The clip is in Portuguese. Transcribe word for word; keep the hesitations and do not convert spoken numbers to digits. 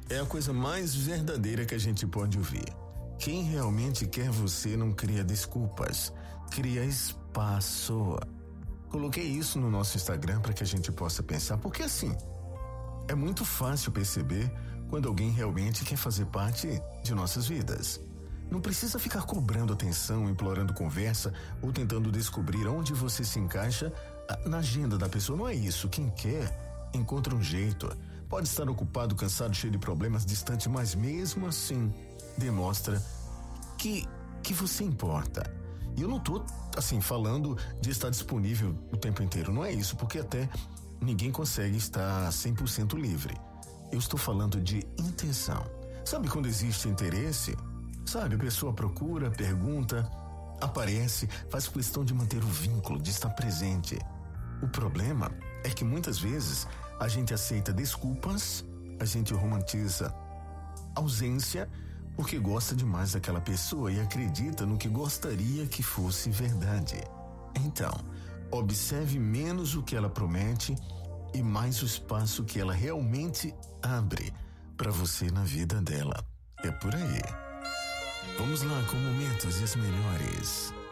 é a coisa mais verdadeira que a gente pode ouvir. Quem realmente quer você não cria desculpas, cria espaço. Coloquei isso no nosso Instagram para que a gente possa pensar, porque assim, é muito fácil perceber quando alguém realmente quer fazer parte de nossas vidas. Não precisa ficar cobrando atenção, implorando conversa ou tentando descobrir onde você se encaixa na agenda da pessoa. Não é isso. Quem quer, encontra um jeito. Pode estar ocupado, cansado, cheio de problemas, distante, mas mesmo assim demonstra que, que você importa. E eu não tô, assim, falando de estar disponível o tempo inteiro. Não é isso, porque até ninguém consegue estar cem por cento livre. Eu estou falando de intenção. Sabe quando existe interesse? Sabe, a pessoa procura, pergunta, aparece, faz questão de manter o vínculo, de estar presente. O problema é que muitas vezes a gente aceita desculpas, a gente romantiza ausência porque gosta demais daquela pessoa e acredita no que gostaria que fosse verdade. Então, observe menos o que ela promete e mais o espaço que ela realmente abre para você na vida dela. É por aí. Vamos lá com momentos e as melhores.